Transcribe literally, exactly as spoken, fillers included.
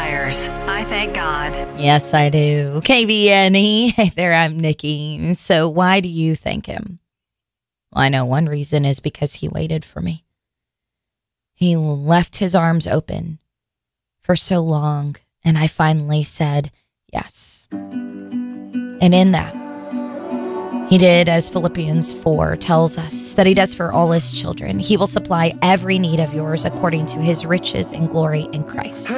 inspires. I thank God. Yes, I do. K B N E. Hey there, I'm Nikki. So why do you thank him? Well, I know one reason is because he waited for me. He left his arms open for so long, and I finally said yes. And in that, he did as Philippians four tells us that he does for all his children. He will supply every need of yours according to his riches and glory in Christ.